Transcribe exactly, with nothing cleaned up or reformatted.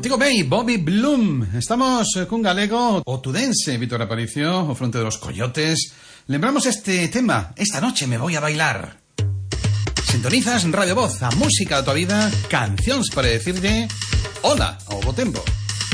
Contigo bei, Bobby Bloom. Estamos cun galego o tudense, Víctor Aparicio, o fronte dos Coyotes. Lembramos este tema, esta noche me voy a bailar. Sintonizas Radio Voz, a música da tua vida, cancións para decirle hola ao bo tempo.